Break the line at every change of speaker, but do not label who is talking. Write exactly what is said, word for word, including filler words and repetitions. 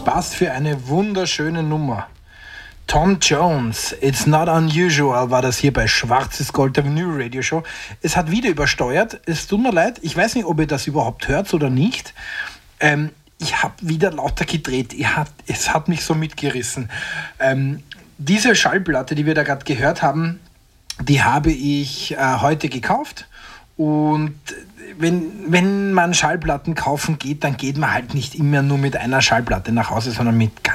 passt für eine wunderschöne Nummer. Tom Jones, It's Not Unusual, war das hier bei Schwarzes Gold, der Vinyl Radio Show. Es hat wieder übersteuert, es tut mir leid, ich weiß nicht, ob ihr das überhaupt hört oder nicht. Ähm, ich habe wieder lauter gedreht, ich hab, es hat mich so mitgerissen. Ähm, diese Schallplatte, die wir da gerade gehört haben, die habe ich äh, heute gekauft. Und wenn, wenn man Schallplatten kaufen geht, dann geht man halt nicht immer nur mit einer Schallplatte nach Hause, sondern mit